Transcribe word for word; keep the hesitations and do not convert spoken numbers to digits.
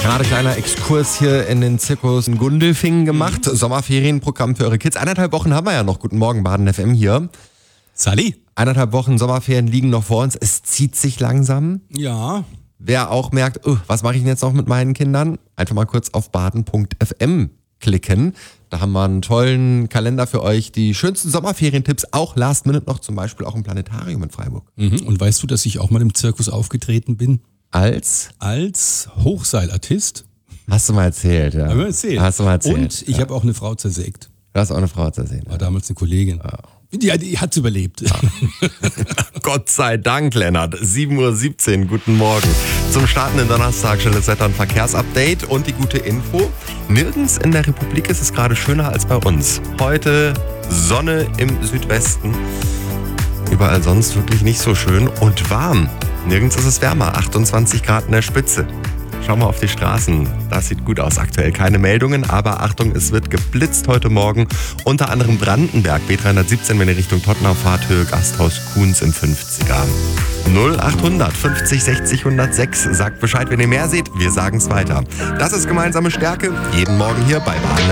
Gerade kleiner Exkurs hier in den Zirkus in Gundelfingen gemacht. Mhm. Sommerferienprogramm für eure Kids. Eineinhalb Wochen haben wir ja noch. Guten Morgen, Baden F M hier. Sally. Eineinhalb Wochen Sommerferien liegen noch vor uns. Es zieht sich langsam. Ja. Wer auch merkt, oh, was mache ich denn jetzt noch mit meinen Kindern? Einfach mal kurz auf baden punkt f m klicken. Da haben wir einen tollen Kalender für euch. Die schönsten Sommerferientipps, auch Last Minute noch, zum Beispiel auch im Planetarium in Freiburg. Mhm. Und weißt du, dass ich auch mal im Zirkus aufgetreten bin? Als? Als Hochseilartist. Hast du mal erzählt, ja. Haben wir erzählt. Hast du mal erzählt. Und ich ja. habe auch eine Frau zersägt. Du hast auch eine Frau zersägt. War ja. damals eine Kollegin. Ja. Die, die hat es überlebt. Ja. Gott sei Dank, Lennart. sieben Uhr siebzehn, guten Morgen. Zum startenden Donnerstag, schnelles Wetter- und Verkehrsupdate und die gute Info. Nirgends in der Republik ist es gerade schöner als bei uns. Heute Sonne im Südwesten. Überall sonst wirklich nicht so schön und warm. Nirgends ist es wärmer, achtundzwanzig Grad in der Spitze. Schau mal auf die Straßen, das sieht gut aus. Aktuell keine Meldungen, aber Achtung, es wird geblitzt heute Morgen. Unter anderem Brandenberg, B dreihundertsiebzehn, wenn ihr Richtung Tottenau fahrt, Höhe Gasthaus Kuhns im fünfziger. null achthundert fünfzig sechzig hundertsechs, sagt Bescheid, wenn ihr mehr seht, wir sagen's weiter. Das ist gemeinsame Stärke, jeden Morgen hier bei Baden